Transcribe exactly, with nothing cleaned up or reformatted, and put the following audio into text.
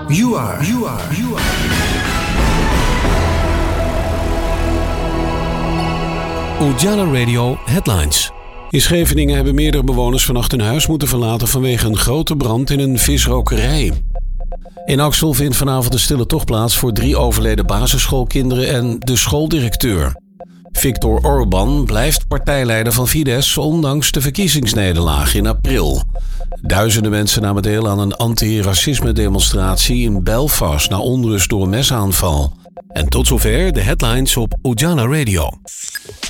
You are. You are. You are. Ujala Radio Headlines. In Scheveningen hebben meerdere bewoners vannacht hun huis moeten verlaten vanwege een grote brand in een visrokerij. In Axel vindt vanavond een stille tocht plaats voor drie overleden basisschoolkinderen en de schooldirecteur. Viktor Orbán blijft partijleider van Fidesz ondanks de verkiezingsnederlaag in april. Duizenden mensen namen deel aan een anti-racisme-demonstratie in Belfast na onrust door een mesaanval. En tot zover de headlines op Ujala Radio.